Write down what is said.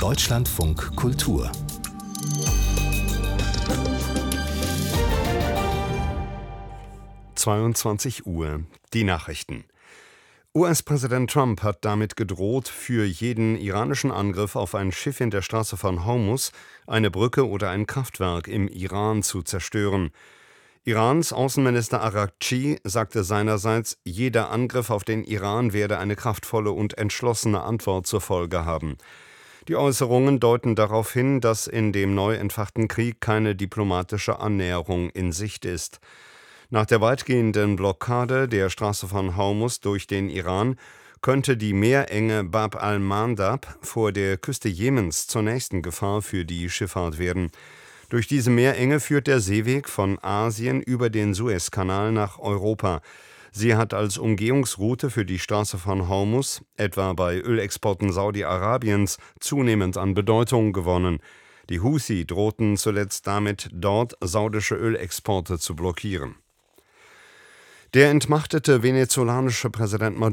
Deutschlandfunk Kultur 22 Uhr. Die Nachrichten. US-Präsident Trump hat damit gedroht, für jeden iranischen Angriff auf ein Schiff in der Straße von Hormuz eine Brücke oder ein Kraftwerk im Iran zu zerstören. Irans Außenminister Araghchi sagte seinerseits, jeder Angriff auf den Iran werde eine kraftvolle und entschlossene Antwort zur Folge haben. Die Äußerungen deuten darauf hin, dass in dem neu entfachten Krieg keine diplomatische Annäherung in Sicht ist. Nach der weitgehenden Blockade der Straße von Hormuz durch den Iran könnte die Meerenge Bab al-Mandab vor der Küste Jemens zur nächsten Gefahr für die Schifffahrt werden. Durch diese Meerenge führt der Seeweg von Asien über den Suezkanal nach Europa. Sie hat als Umgehungsroute für die Straße von Hormuz, etwa bei Ölexporten Saudi-Arabiens, zunehmend an Bedeutung gewonnen. Die Houthi drohten zuletzt damit, dort saudische Ölexporte zu blockieren. Der entmachtete venezolanische Präsident Maduro